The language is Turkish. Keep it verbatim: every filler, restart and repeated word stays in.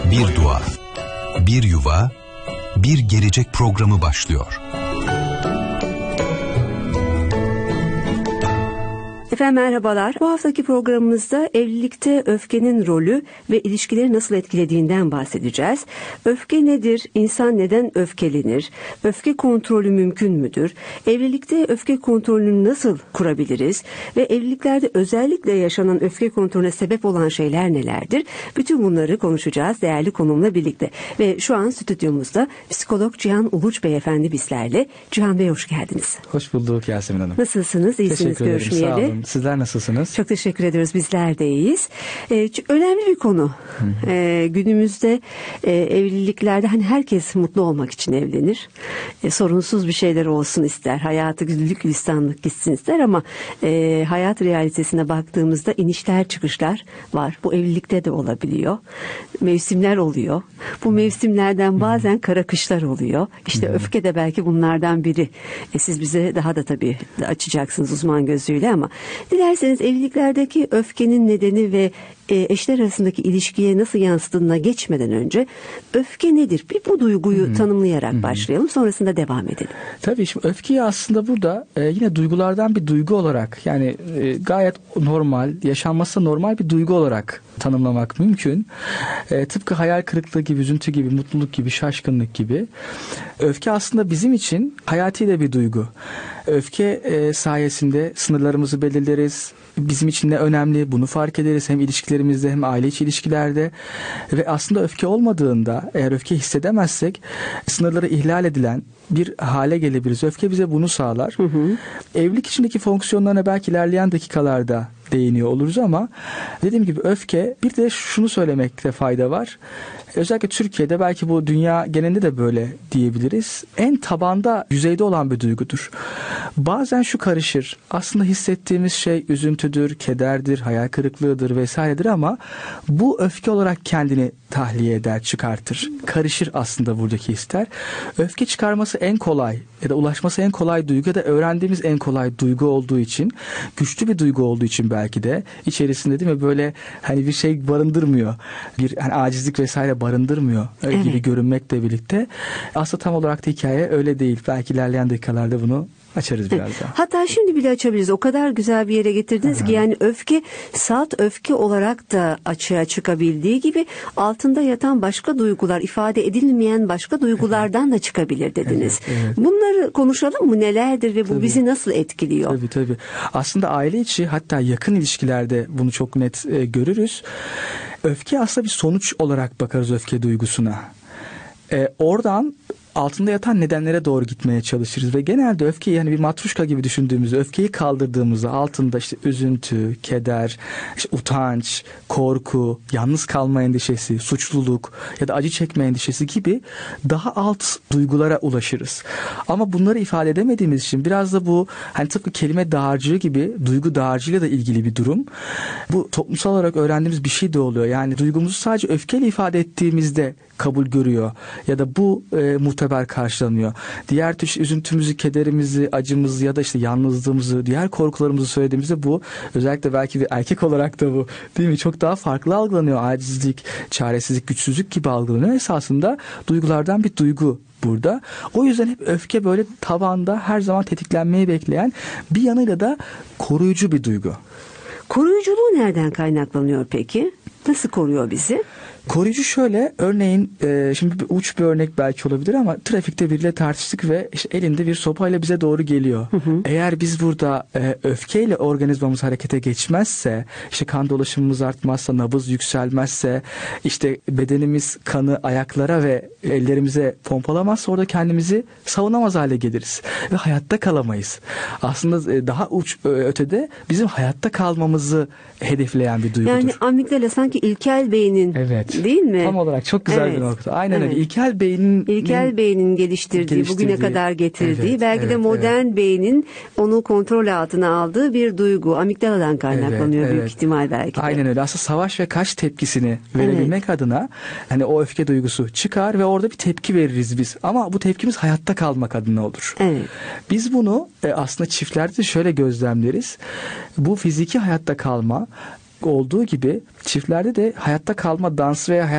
Bir dua, bir yuva, bir gelecek programı başlıyor. Efendim merhabalar. Bu haftaki programımızda evlilikte öfkenin rolü ve ilişkileri nasıl etkilediğinden bahsedeceğiz. Öfke nedir? İnsan neden öfkelenir? Öfke kontrolü mümkün müdür? Evlilikte öfke kontrolünü nasıl kurabiliriz? Ve evliliklerde özellikle yaşanan öfke kontrolüne sebep olan şeyler nelerdir? Bütün bunları konuşacağız değerli konuğumla birlikte. Ve şu an stüdyomuzda psikolog Cihan Uluç Beyefendi bizlerle. Cihan Bey hoş geldiniz. Hoş bulduk Yasemin Hanım. Nasılsınız? İyisiniz görüşmeyeli. Sağ olun. Sizler nasılsınız? Çok teşekkür ediyoruz. Bizler de iyiyiz. Ee, önemli bir konu. Ee, günümüzde e, evliliklerde hani herkes mutlu olmak için evlenir. E, sorunsuz bir şeyler olsun ister. Hayatı güllük gülistanlık gitsin ister ama e, hayat realitesine baktığımızda inişler çıkışlar var. Bu evlilikte de olabiliyor. Mevsimler oluyor. Bu mevsimlerden bazen kara kışlar oluyor. İşte hmm. öfke de belki bunlardan biri. E, siz bize daha da tabii açacaksınız uzman gözüyle ama dilerseniz evliliklerdeki öfkenin nedeni ve eşler arasındaki ilişkiye nasıl yansıdığına geçmeden önce öfke nedir? Bir bu duyguyu hmm. tanımlayarak hmm. başlayalım. Sonrasında devam edelim. Tabii şimdi öfkeyi aslında burada e, yine duygulardan bir duygu olarak yani e, gayet normal, yaşanması normal bir duygu olarak tanımlamak mümkün. E, tıpkı hayal kırıklığı gibi, üzüntü gibi, mutluluk gibi, şaşkınlık gibi. Öfke aslında bizim için hayati de bir duygu. Öfke e, sayesinde sınırlarımızı belirleriz. Bizim için ne önemli bunu fark ederiz hem ilişkilerimizde hem aile içi ilişkilerde ve aslında öfke olmadığında eğer öfke hissedemezsek sınırları ihlal edilen bir hale gelebiliriz. Öfke bize bunu sağlar. Hı hı. Evlilik içindeki fonksiyonlarına belki ilerleyen dakikalarda değiniyor oluruz ama dediğim gibi öfke bir de şunu söylemekte fayda var. Özellikle Türkiye'de belki bu dünya genelinde de böyle diyebiliriz. En tabanda yüzeyde olan bir duygudur. Bazen şu karışır. Aslında hissettiğimiz şey üzüntüdür, kederdir, hayal kırıklığıdır vesairedir ama bu öfke olarak kendini tahliye eder, çıkartır. Karışır aslında buradaki hisler. Öfke çıkarması en kolay ya da ulaşması en kolay duygu ya da öğrendiğimiz en kolay duygu olduğu için, güçlü bir duygu olduğu için belki de içerisinde değil mi böyle hani bir şey barındırmıyor. Bir hani acizlik vesaire barındırmıyor. Öyle evet. gibi görünmekle birlikte. Aslında tam olarak da hikaye öyle değil. Belki ilerleyen dakikalarda bunu açarız biraz daha. Hatta şimdi bile açabiliriz. O kadar güzel bir yere getirdiniz Aha. ki yani öfke salt öfke olarak da açığa çıkabildiği gibi altında yatan başka duygular, ifade edilmeyen başka duygulardan da çıkabilir dediniz. Evet, evet. Bunları konuşalım mı? Nelerdir ve bu tabii. bizi nasıl etkiliyor? Tabii tabii. Aslında aile içi hatta yakın ilişkilerde bunu çok net e, görürüz. Öfke aslında bir sonuç olarak bakarız öfke duygusuna. E, oradan altında yatan nedenlere doğru gitmeye çalışırız ve genelde öfkeyi yani bir matruşka gibi düşündüğümüzde öfkeyi kaldırdığımızda altında işte üzüntü, keder, işte utanç, korku, yalnız kalma endişesi, suçluluk ya da acı çekme endişesi gibi daha alt duygulara ulaşırız. Ama bunları ifade edemediğimiz için biraz da bu hani tıpkı kelime dağarcığı gibi duygu dağarcığıyla da ilgili bir durum. Bu toplumsal olarak öğrendiğimiz bir şey de oluyor. Yani duygumuzu sadece öfkeyle ifade ettiğimizde kabul görüyor ya da bu e, muteber karşılanıyor. Diğer tür üzüntümüzü, kederimizi, acımızı ya da işte yalnızlığımızı, diğer korkularımızı söylediğimizde bu özellikle belki bir erkek olarak da bu değil mi? Çok daha farklı algılanıyor. Acizlik, çaresizlik, güçsüzlük gibi algılanıyor. Esasında duygulardan bir duygu burada. O yüzden hep öfke böyle tabanda her zaman tetiklenmeyi bekleyen bir yanıyla da koruyucu bir duygu. Koruyuculuğu nereden kaynaklanıyor peki? Nasıl koruyor bizi? Koruyucu şöyle, örneğin e, şimdi bir uç bir örnek belki olabilir ama trafikte biriyle tartıştık ve işte elinde bir sopayla bize doğru geliyor. Hı hı. Eğer biz burada e, öfkeyle organizmamız harekete geçmezse, işte kan dolaşımımız artmazsa, nabız yükselmezse, işte bedenimiz kanı ayaklara ve ellerimize pompalamazsa orada kendimizi savunamaz hale geliriz ve hayatta kalamayız. Aslında e, daha uç e, ötede bizim hayatta kalmamızı hedefleyen bir duygudur. Yani amigdala sanki ilkel beynin evet. değil mi? Tam olarak çok güzel evet. bir nokta. Aynen evet. öyle. İlkel beynin ilkel beynin geliştirdiği, geliştirdiği, bugüne kadar getirdiği, evet, belki evet, de modern evet. beynin onu kontrol altına aldığı bir duygu. Amigdaladan kaynaklanıyor evet, büyük evet. ihtimal belki de. Aynen öyle. Aslında savaş ve kaç tepkisini verebilmek evet. adına hani o öfke duygusu çıkar ve orada bir tepki veririz biz. Ama bu tepkimiz hayatta kalmak adına olur. Evet. Biz bunu e, aslında çiftlerde de şöyle gözlemleriz. Bu fiziki hayatta kalma olduğu gibi çiftlerde de hayatta kalma dansı veya